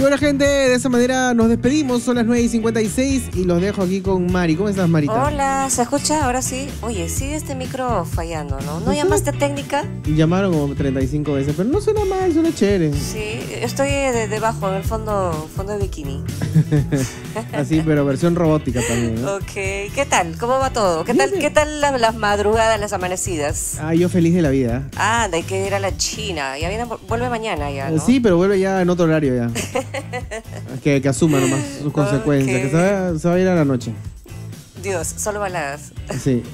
Bueno, gente, de esa manera nos despedimos. Son las 9:56 y los dejo aquí con Mari. ¿Cómo estás, Marita? Hola, ¿se escucha? Ahora sí. Oye, sigue este micro fallando, ¿no? ¿No llamaste a técnica? Llamaron como 35 veces, pero no suena mal, suena chévere. Sí, estoy debajo, en el fondo de bikini. Así, pero versión robótica también, ¿no? Ok, ¿qué tal? ¿Cómo va todo? ¿Qué tal las madrugadas, las amanecidas? Yo feliz de la vida. Hay que ir a la China. Ya viene, vuelve mañana ya, ¿no? Sí, pero vuelve ya en otro horario ya. que asuma nomás sus consecuencias, Okay. Que se va a ir a la noche. Dios, solo baladas. Sí.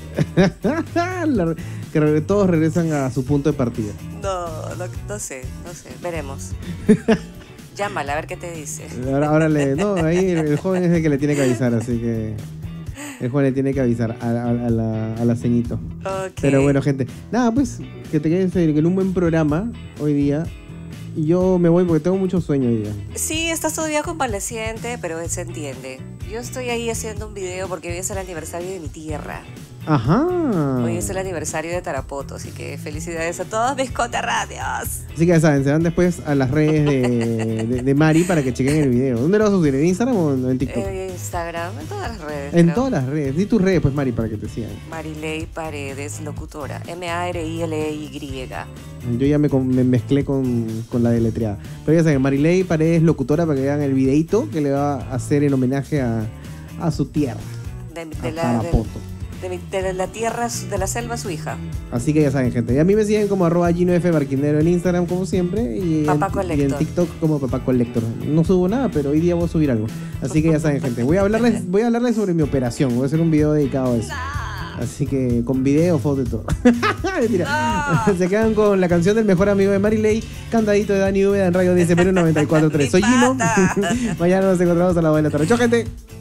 Que todos regresan a su punto de partida. No sé, veremos. Llámala, a ver qué te dice. Ahora ahí el joven es el que le tiene que avisar, así que el joven le tiene que avisar a la ceñito. Okay. Pero bueno, gente, nada, pues que te quedes en un buen programa hoy día. Y yo me voy porque tengo mucho sueño hoy día. Sí, estás todavía convaleciente, pero se entiende. Yo estoy ahí haciendo un video porque hoy es el aniversario de mi tierra. Ajá. Hoy es el aniversario de Tarapoto, así que felicidades a todos mis conterráneos. Así que ya saben, se van después a las redes de Mari para que chequen el video. ¿Dónde lo vas a subir? ¿En Instagram o en TikTok? Instagram, en todas las redes. En creo. todas las redes. Di tus redes, pues, Mari, para que te sigan. Marilei Paredes, locutora. Mariley. Yo ya me mezclé con la deletreada. Pero ya saben, Marilei Paredes, locutora, para que vean el videito que le va a hacer en homenaje a su tierra. De Tarapoto. la tierra, de la selva, su hija. Así que ya saben, gente. Y a mí me siguen como @GinoFBarquinero en Instagram, como siempre. Y en TikTok como Papá Collector. No subo nada, pero hoy día voy a subir algo. Así que ya saben, gente. Voy a hablarles sobre mi operación. Voy a hacer un video dedicado a eso. Así que con video, foto y todo. Mentira. Se quedan con la canción del mejor amigo de Marilei, Candadito de Dani Úbeda en Radio 10 94.3. Soy Gino. Mañana nos encontramos a la 1 de la tarde. ¡Chao, gente!